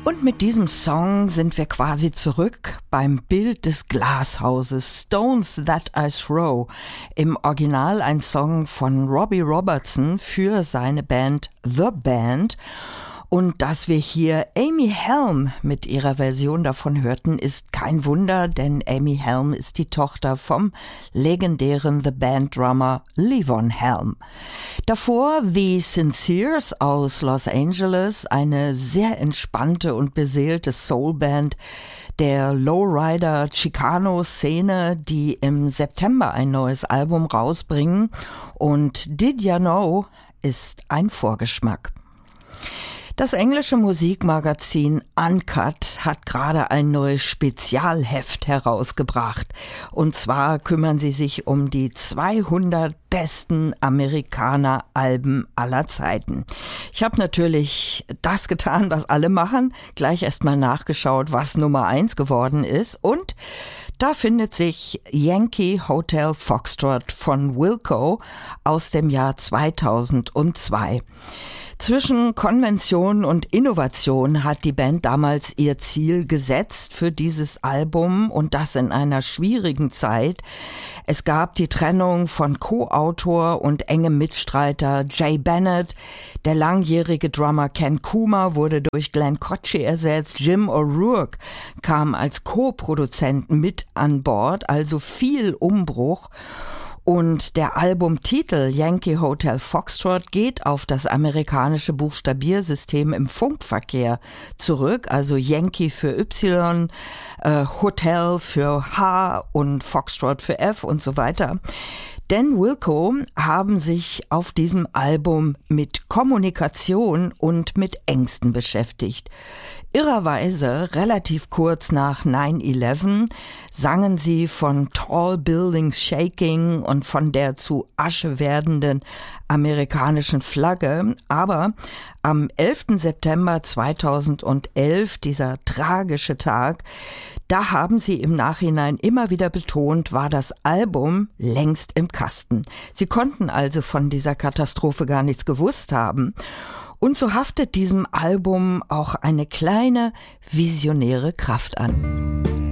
Und mit diesem Song sind wir quasi zurück beim Bild des Glashauses Stones That I Throw. Im Original ein Song von Robbie Robertson für seine Band The Band. Und dass wir hier Amy Helm mit ihrer Version davon hörten, ist kein Wunder, denn Amy Helm ist die Tochter vom legendären The Band-Drummer Levon Helm. Davor The Sinceres aus Los Angeles, eine sehr entspannte und beseelte Soulband der Lowrider Chicano-Szene, die im September ein neues Album rausbringen. Und Did Ya Know ist ein Vorgeschmack. Das englische Musikmagazin Uncut hat gerade ein neues Spezialheft herausgebracht. Und zwar kümmern sie sich um die 200 besten Amerikaner-Alben aller Zeiten. Ich habe natürlich das getan, was alle machen, gleich erstmal nachgeschaut, was Nummer 1 geworden ist. Und da findet sich Yankee Hotel Foxtrot von Wilco aus dem Jahr 2002. Zwischen Konvention und Innovation hat die Band damals ihr Ziel gesetzt für dieses Album und das in einer schwierigen Zeit. Es gab die Trennung von Co-Autor und engem Mitstreiter Jay Bennett. Der langjährige Drummer Ken Kuma wurde durch Glenn Kotche ersetzt. Jim O'Rourke kam als Co-Produzent mit an Bord, also viel Umbruch. Und der Albumtitel Yankee Hotel Foxtrot geht auf das amerikanische Buchstabiersystem im Funkverkehr zurück, also Yankee für Y, Hotel für H und Foxtrot für F und so weiter. Denn Wilco haben sich auf diesem Album mit Kommunikation und mit Ängsten beschäftigt. Irrerweise, relativ kurz nach 9/11, sangen sie von Tall Buildings Shaking und von der zu Asche werdenden amerikanischen Flagge. Aber am 11. September 2011, dieser tragische Tag, da haben sie im Nachhinein immer wieder betont, war das Album längst im Kasten. Sie konnten also von dieser Katastrophe gar nichts gewusst haben. Und so haftet diesem Album auch eine kleine visionäre Kraft an.